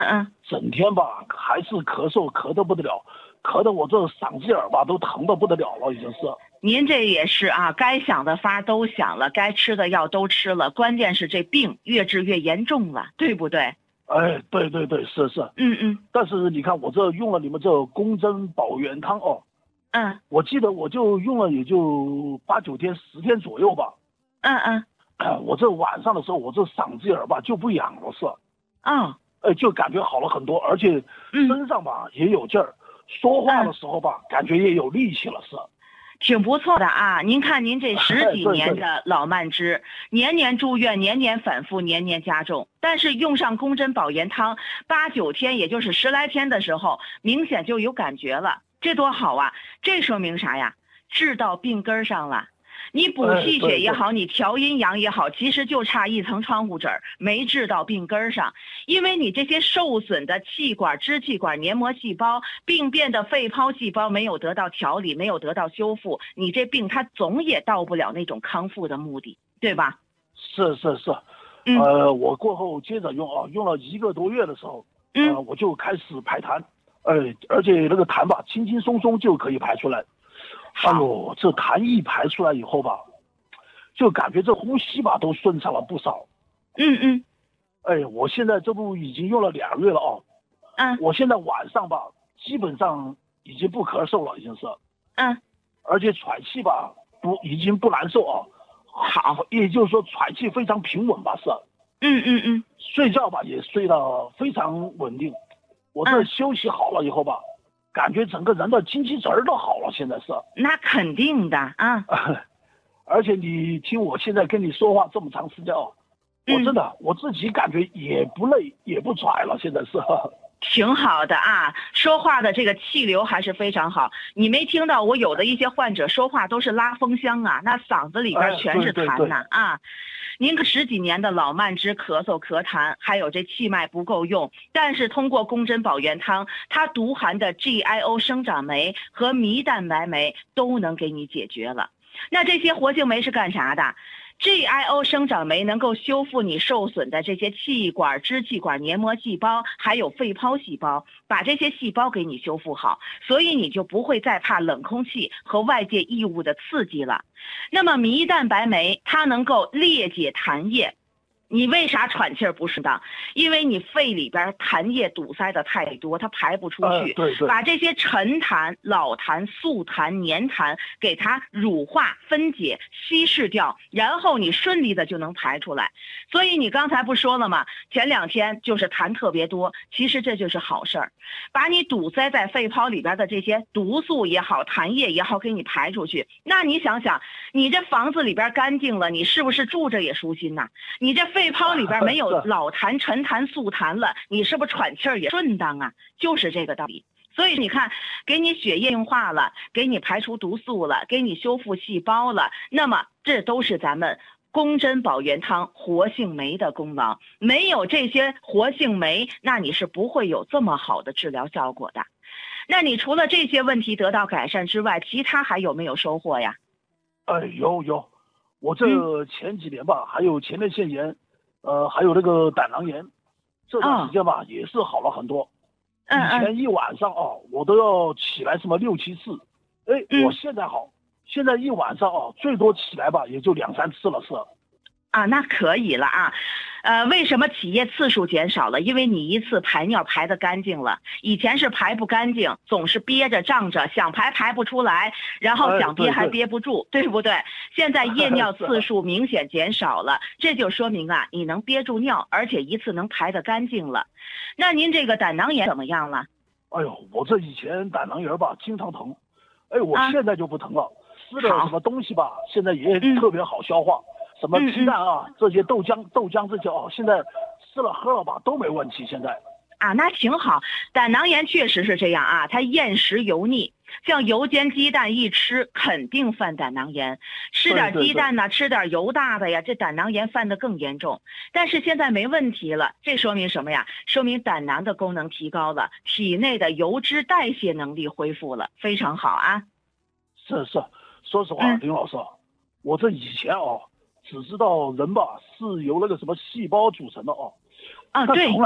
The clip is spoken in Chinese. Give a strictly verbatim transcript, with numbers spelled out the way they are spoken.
嗯， 整天吧还是咳嗽，咳得不得了，咳得我这嗓子眼儿吧都疼得不得了了，已经是。 您这也是啊，该想的法都想了，该吃的药都吃了，关键是这病越治越严重了，对不对？ 哎，对对对，是是。 嗯嗯但是你看我这用了你们这公针保元汤哦， 嗯我记得我就用了也就八九天十天左右吧。 嗯嗯， 我这晚上的时候我这嗓子眼儿吧就不痒了是。 哦， 哎，就感觉好了很多，而且身上吧、嗯、也有劲儿，说话的时候吧、嗯、感觉也有力气了是。 挺不错的啊！您看您这十几年的老慢支，年年住院，年年反复，年年加重。但是用上公针保元汤，八九天，也就是十来天的时候，明显就有感觉了，这多好啊！这说明啥呀？治到病根上了。你补气血也好，你调阴阳也好，其实就差一层窗户纸儿，没治到病根上。因为你这些受损的气管、支气管黏膜细胞、病变的肺泡细胞没有得到调理，没有得到修复，你这病它总也到不了那种康复的目的，对吧？ 是是是， 嗯、 呃，我过后接着用啊，用了一个多月的时候，呃， 嗯， 我就开始排痰，呃，而且那个痰吧，轻轻松松就可以排出来。哎呦，这痰一排出来以后吧，就感觉这呼吸吧都顺畅了不少。 嗯嗯。 哎，我现在这不已经用了俩月了哦。 嗯。 我现在晚上吧，基本上已经不咳嗽了，已经是。 嗯。 而且喘气吧，不已经不难受啊。 好， 也就是说喘气非常平稳吧，是。 嗯嗯嗯。 睡觉吧也睡得非常稳定。我这休息好了以后吧。嗯，感觉整个人的精气神儿都好了，现在是。 那肯定的啊。 而且你听我现在跟你说话这么长时间哦，我真的、嗯、我自己感觉也不累也不喘了，现在是。 挺好的啊，说话的这个气流还是非常好。你没听到我有的一些患者说话都是拉风箱啊，那嗓子里边全是痰呐、哎、 对对对啊。您可十几年的老慢支、咳嗽、咳痰，还有这气脉不够用，但是通过公针保元汤，它独含的 G I O 生长酶和胰蛋白酶都能给你解决了。那这些活性酶是干啥的？G I O 生长酶能够修复你受损的这些气管、支气管黏膜细胞，还有肺泡细胞，把这些细胞给你修复好，所以你就不会再怕冷空气和外界异物的刺激了。那么胰蛋白酶它能够裂解痰液。你为啥喘气儿不顺当？因为你肺里边痰液堵塞的太多，它排不出去、 呃、对对， 把这些沉痰、老痰、素痰、黏痰给它乳化、分解、稀释掉，然后你顺利的就能排出来。所以你刚才不说了吗？前两天就是痰特别多，其实这就是好事儿，把你堵塞在肺泡里边的这些毒素也好、痰液也好给你排出去。那你想想，你这房子里边干净了，你是不是住着也舒心呐？你这肺泡里边没有老痰、沉痰、素痰了，你是不是喘气儿也顺当啊？就是这个道理。所以你看，给你血液硬化了，给你排除毒素了，给你修复细胞了，那么这都是咱们公针保元汤活性酶的功劳。没有这些活性酶，那你是不会有这么好的治疗效果的。那你除了这些问题得到改善之外，其他还有没有收获呀？ 哎，有有，我这前几年吧，嗯、还有前列腺炎，呃，还有那个胆囊炎，这段时间吧、哦、也是好了很多。 嗯嗯。 以前一晚上哦，我都要起来什么六七次，哎、嗯，我现在好，现在一晚上哦，最多起来吧，也就两三次了是。 啊，那可以了啊，呃，为什么起夜次数减少了？因为你一次排尿排得干净了，以前是排不干净，总是憋着胀着，想排排不出来，然后想憋还憋不住，哎、对, 对, 对不对？现在夜尿次数明显减少了，这就说明啊，你能憋住尿，而且一次能排得干净了。那您这个胆囊炎怎么样了？ 哎呦，我这以前胆囊炎吧经常疼，哎，我现在就不疼了，吃的什么东西吧，现在也特别好消化。嗯，什么鸡蛋啊，嗯嗯这些豆浆、豆浆这些哦，现在吃了喝了吧都没问题。现在啊，那挺好。胆囊炎确实是这样啊，它厌食油腻，像油煎鸡蛋一吃肯定犯胆囊炎。吃点鸡蛋呢，吃点油大的呀，这胆囊炎犯得更严重。但是现在没问题了，这说明什么呀？说明胆囊的功能提高了，体内的油脂代谢能力恢复了，非常好啊。 是是，说实话，嗯、林老师，我这以前哦。只知道人吧是由那个什么细胞组成的哦， 啊，对。